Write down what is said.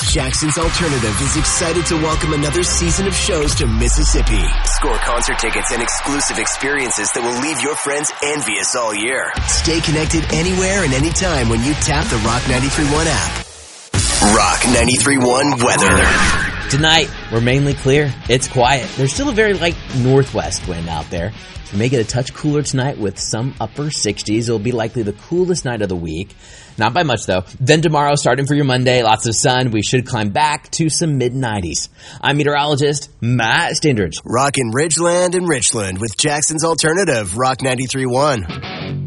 Jackson's Alternative is excited to welcome another season of shows to Mississippi. Score concert tickets and exclusive experiences that will leave your friends envious all year. Stay connected anywhere and anytime when you tap the Rock 93.1 app. Rock 93.1 weather. Tonight, we're mainly clear. It's quiet. There's still a very light northwest wind out there. So we may get a touch cooler tonight with some upper 60s. It'll be likely the coolest night of the week. Not by much, though. Then tomorrow, starting for your Monday, lots of sun. We should climb back to some mid-90s. I'm meteorologist Matt Stindridge. Rockin' Ridgeland and Richland with Jackson's Alternative, Rock 93.1.